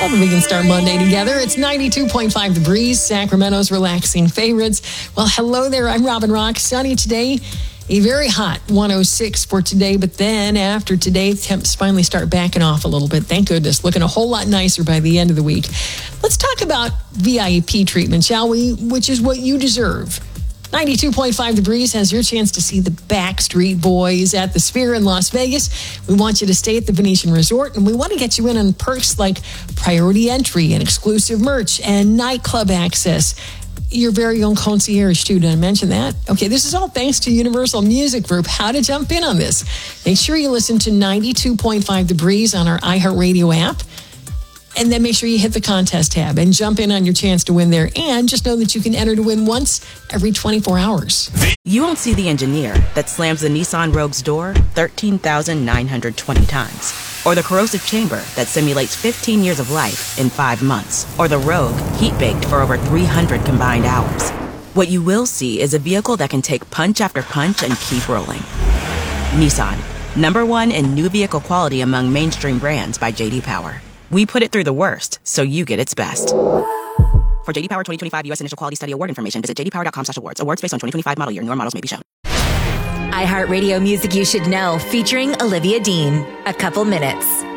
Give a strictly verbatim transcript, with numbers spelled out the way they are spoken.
Hope we can start Monday together. It's ninety-two point five The Breeze, Sacramento's relaxing favorites. Well, hello there. I'm Robin Rock. Sunny today. A very hot one oh six for today, but then after today, temps finally start backing off a little bit. Thank goodness. Looking a whole lot nicer by the end of the week. Let's talk about V I P treatment, shall we? Which is what you deserve. ninety-two point five The Breeze has your chance to see the Backstreet Boys at the Sphere in Las Vegas. We want you to stay at the Venetian Resort, and we want to get you in on perks like priority entry and exclusive merch and nightclub access. Your very own concierge, too. Did I mention that? Okay, this is all thanks to Universal Music Group. How to jump in on this? Make sure you listen to ninety-two point five The Breeze on our iHeartRadio app. And then make sure you hit the contest tab and jump in on your chance to win there. And just know that you can enter to win once every twenty-four hours. You won't see the engineer that slams the Nissan Rogue's door thirteen thousand nine hundred twenty times. Or the corrosive chamber that simulates fifteen years of life in five months. Or the Rogue heat-baked for over three hundred combined hours. What you will see is a vehicle that can take punch after punch and keep rolling. Nissan, number one in new vehicle quality among mainstream brands by J D Power. We put it through the worst, so you get its best. For J D Power twenty twenty-five U S Initial Quality Study Award information, visit j d power dot com slash awards. Awards based on twenty twenty-five model year. Newer models may be shown. iHeartRadio Music You Should Know, featuring Olivia Dean. A Couple Minutes.